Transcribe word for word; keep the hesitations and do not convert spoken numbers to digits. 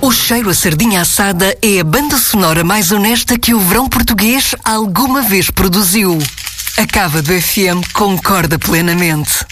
O Cheiro a Sardinha Assada é a banda sonora mais honesta que o verão português alguma vez produziu. A Cava do F M concorda plenamente.